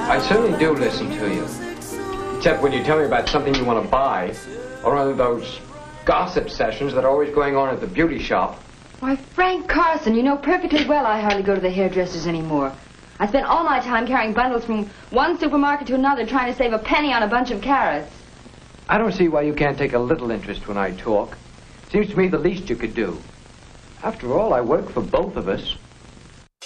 I certainly do listen to you. Except when you tell me about something you want to buy, or one of those gossip sessions that are always going on at the beauty shop. Why, Frank Carson, you know perfectly well I hardly go to the hairdressers anymore. I spend all my time carrying bundles from one supermarket to another trying to save a penny on a bunch of carrots. I don't see why you can't take a little interest when I talk. Seems to me the least you could do. After all, I work for both of us.